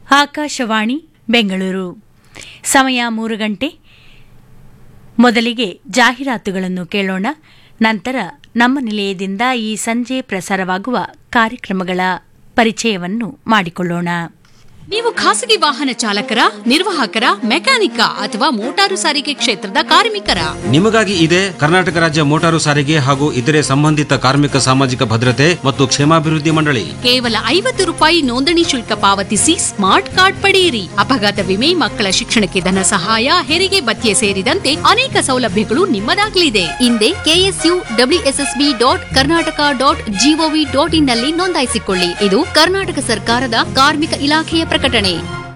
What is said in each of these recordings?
ಆಕಾಶವಾಣಿ ಬೆಂಗಳೂರು. ಸಮಯ 3 ಗಂಟೆ. ಮೊದಲಿಗೆ ಜಾಹೀರಾತುಗಳನ್ನು ಕೇಳೋಣ. ನಂತರ ನಮ್ಮ ನಿಲಯದಿಂದ ಈ ಸಂಜೆ ಪ್ರಸಾರವಾಗುವ ಕಾರ್ಯಕ್ರಮಗಳ ಪರಿಚಯವನ್ನು ಮಾಡಿಕೊಳ್ಳೋಣ. ನೀವು ಖಾಸಗಿ ವಾಹನ ಚಾಲಕರ, ನಿರ್ವಾಹಕರ, ಮೆಕ್ಯಾನಿಕ ಅಥವಾ ಮೋಟಾರು ಸಾರಿಗೆ ಕ್ಷೇತ್ರದ ಕಾರ್ಮಿಕರ? ನಿಮಗಾಗಿ ಇದೆ ಕರ್ನಾಟಕ ರಾಜ್ಯ ಮೋಟಾರು ಸಾರಿಗೆ ಹಾಗೂ ಇತರೆ ಸಂಬಂಧಿತ ಕಾರ್ಮಿಕ ಸಾಮಾಜಿಕ ಭದ್ರತೆ ಮತ್ತು ಕ್ಷೇಮಾಭಿವೃದ್ಧಿ ಮಂಡಳಿ. ಕೇವಲ ₹50 ನೋಂದಣಿ ಶುಲ್ಕ ಪಾವತಿಸಿ ಸ್ಮಾರ್ಟ್ ಕಾರ್ಡ್ ಪಡೆಯಿರಿ. ಅಪಘಾತ ವಿಮೆ, ಮಕ್ಕಳ ಶಿಕ್ಷಣಕ್ಕೆ ಧನ ಸಹಾಯ, ಹೆರಿಗೆ ಭತ್ಯೆ ಸೇರಿದಂತೆ ಅನೇಕ ಸೌಲಭ್ಯಗಳು ನಿಮ್ಮದಾಗಲಿದೆ. ಹಿಂದೆ KSUWSSB.Karnataka.gov.in ನಲ್ಲಿ ನೋಂದಾಯಿಸಿಕೊಳ್ಳಿ. ಇದು ಕರ್ನಾಟಕ ಸರ್ಕಾರದ ಕಾರ್ಮಿಕ ಇಲಾಖೆಯ ಪ್ರಕಟಣೆ.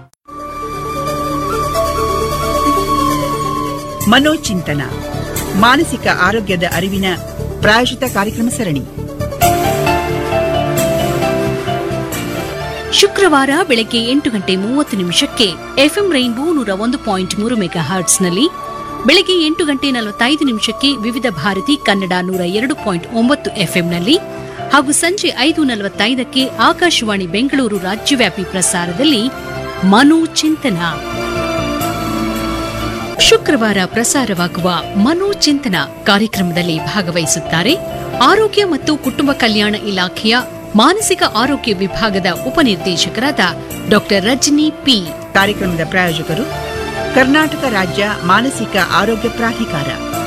ಮನೋಚಿಂತನ, ಮಾನಸಿಕ ಆರೋಗ್ಯದ ಅರಿವಿನ ಪ್ರಾಯೋಜಿತ ಕಾರ್ಯಕ್ರಮ ಸರಣಿ. ಶುಕ್ರವಾರ ಬೆಳಗ್ಗೆ 8:30 ಎಫ್ಎಂ ರೈನ್ಬೋ 101.3 ಮೆಗಾಹರ್ಟ್ಸ್ನಲ್ಲಿ, ಬೆಳಗ್ಗೆ 8:45 ವಿವಿಧ ಭಾರತಿ ಕನ್ನಡ 102.9 ಎಫ್ಎಂನಲ್ಲಿ ಹಾಗೂ ಸಂಜೆ 5:45 ಆಕಾಶವಾಣಿ ಬೆಂಗಳೂರು ರಾಜ್ಯವ್ಯಾಪಿ ಪ್ರಸಾರದಲ್ಲಿ ಮನೋಚಿಂತನ. ಶುಕ್ರವಾರ ಪ್ರಸಾರವಾಗುವ ಮನೋಚಿಂತನ ಕಾರ್ಯಕ್ರಮದಲ್ಲಿ ಭಾಗವಹಿಸುತ್ತಾರೆ ಆರೋಗ್ಯ ಮತ್ತು ಕುಟುಂಬ ಕಲ್ಯಾಣ ಇಲಾಖೆಯ ಮಾನಸಿಕ ಆರೋಗ್ಯ ವಿಭಾಗದ ಉಪನಿರ್ದೇಶಕರಾದ ಡಾ ರಜನಿ ಪಿ. ಕಾರ್ಯಕ್ರಮದ ಪ್ರಾಯೋಜಕರು ಕರ್ನಾಟಕ ರಾಜ್ಯ ಮಾನಸಿಕ ಆರೋಗ್ಯ ಪ್ರಾಧಿಕಾರ.